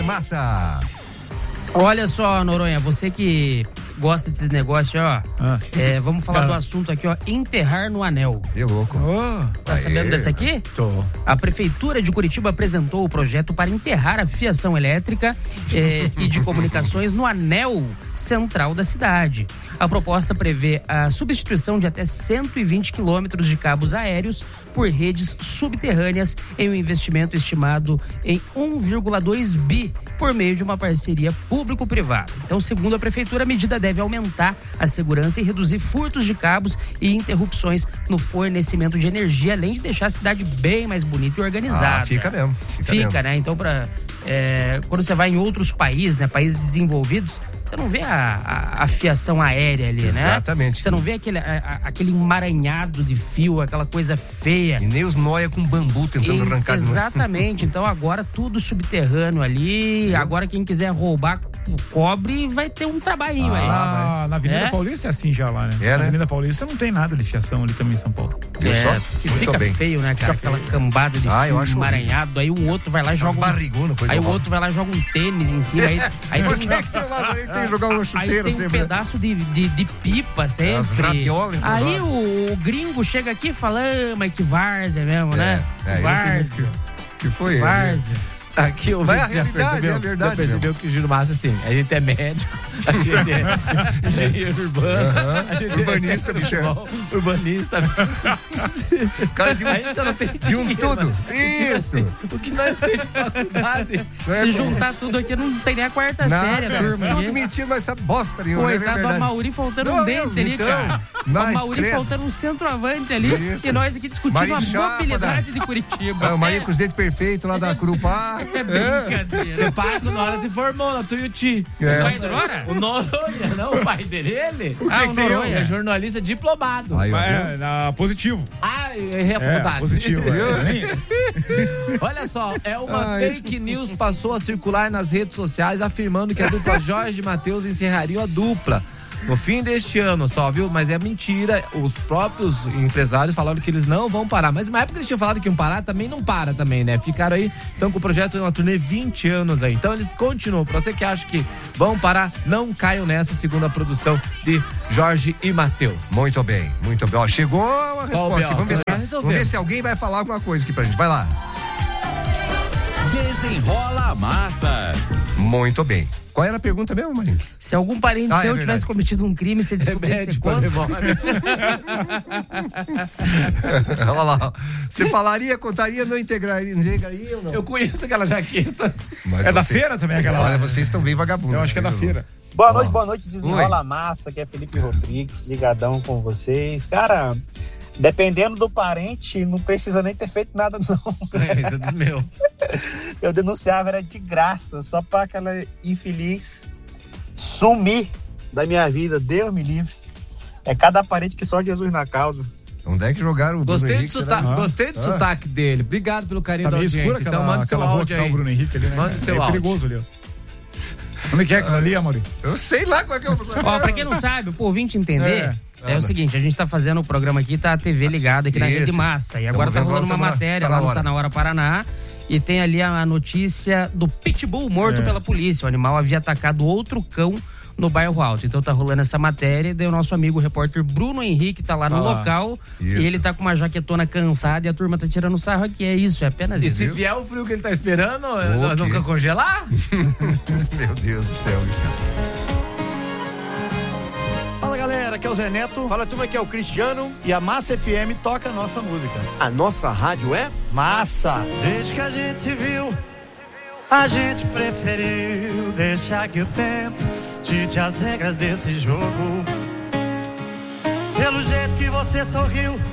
Massa. Olha só, Noronha, você que gosta desses negócios, ó. Vamos falar do assunto aqui, ó. Enterrar no anel. Que louco. Tá sabendo dessa aqui? Tô. A Prefeitura de Curitiba apresentou o projeto para enterrar a fiação elétrica e de comunicações no anel central da cidade. A proposta prevê a substituição de até 120 quilômetros de cabos aéreos por redes subterrâneas em um investimento estimado em 1,2 bi por meio de uma parceria público-privada. Então, segundo a Prefeitura, a medida deve aumentar a segurança e reduzir furtos de cabos e interrupções no fornecimento de energia, além de deixar a cidade bem mais bonita e organizada. Fica mesmo. Fica, né? Então, quando você vai em outros países, né? Países desenvolvidos, você não vê a fiação aérea ali, né? Exatamente. Você não vê aquele emaranhado de fio, aquela coisa feia. E nem os noia com bambu tentando arrancar. Exatamente. Então agora tudo subterrâneo ali. Agora quem quiser roubar o cobre vai ter um trabalhinho aí. Na Avenida Paulista é assim já lá, né? Na Avenida Paulista não tem nada de fiação ali também em São Paulo. E fica feio, né, cara? Aquela cambada de fio emaranhado. Aí o outro vai lá e joga o outro vai lá e joga um tênis em cima. Aí por que tem que jogar uma chuteira aí tem um pedaço de pipa sempre. As raviolas. Aí o gringo chega aqui e fala, mas que várzea mesmo, né? Várzea. Que foi várzea. Aqui o Vai, já percebeu que o Giro Massa, assim, a gente é médico, a gente é engenheiro urbano, a gente urbanista, bichão. Urbanista. Cara, a gente só não tem de um tudo. Isso. O que nós temos de faculdade. Se juntar tudo aqui, não tem nem a quarta série, a turma. Tudo mentira, mas essa bosta nenhuma. Coitado do Amauri faltando um dente ali, cara. O Amauri faltando um centroavante ali. E nós aqui discutindo a mobilidade de Curitiba. O Marinho com os dentes perfeitos lá da Curupá. É brincadeira. Seu pai, quando Nora se formou na Tuiuti. O pai do Nora? O Noronha, não, o pai dele. O Noronha. É jornalista diplomado. Positivo. Errei a faculdade. Positivo. Olha só, uma fake news passou a circular nas redes sociais afirmando que a dupla Jorge e Matheus encerraria a dupla no fim deste ano só, viu? Mas é mentira. Os próprios empresários falaram que eles não vão parar. Mas na época eles tinham falado que iam parar, também não para também, né? Ficaram aí, estão com o projeto uma turnê 20 anos aí. Então eles continuam. Pra você que acha que vão parar, não caiam nessa, segundo a produção de Jorge e Matheus. Muito bem, muito bem. Ó, chegou uma resposta aqui. Vamos ver se alguém vai falar alguma coisa aqui pra gente. Vai lá. Desenrola a Massa. Muito bem. Qual era a pergunta mesmo, Marinho? Se algum parente seu tivesse cometido um crime, você descobrisse quando? Olha lá. Você falaria, contaria, não integraria ou não? Eu conheço aquela jaqueta. Mas da feira também aquela. Olha, vocês estão bem vagabundos. Eu acho que é da feira. Boa noite, Desenrola a Massa, que é Felipe Rodrigues, ligadão com vocês. Cara, dependendo do parente, não precisa nem ter feito nada, não. Isso é dos meus. Eu denunciava, era de graça, só pra aquela infeliz sumir da minha vida. Deus me livre. É cada parente que só Jesus na causa. Onde é que jogaram o Bruno Henrique? Gostei do sotaque dele. Obrigado pelo carinho da audiência. Então manda seu áudio aí. O Bruno Henrique ali, né? Manda seu áudio. Perigoso ali, ó. Como é que é aquilo ali, Amaury? Eu sei lá qual é que é o... Ó, pra quem não sabe, o ouvinte entender... É o seguinte, a gente tá fazendo o programa aqui, tá a TV ligada aqui na Rede Massa. E agora tá rolando uma matéria lá no Tá Na Hora Paraná. E tem ali a notícia do pitbull morto pela polícia. O animal havia atacado outro cão no bairro Alto. Então tá rolando essa matéria. E daí o nosso amigo o repórter Bruno Henrique tá lá no local. Isso. E ele tá com uma jaquetona cansada e a turma tá tirando sarro aqui. É isso, é apenas isso. E se vier o frio que ele tá esperando, nós vamos congelar? Meu Deus do céu. Fala galera, aqui é o Zé Neto. Fala turma, aqui é o Cristiano. E a Massa FM toca a nossa música. A nossa rádio é Massa. Desde que a gente se viu, a gente preferiu deixar que o tempo dite as regras desse jogo. Pelo jeito que você sorriu,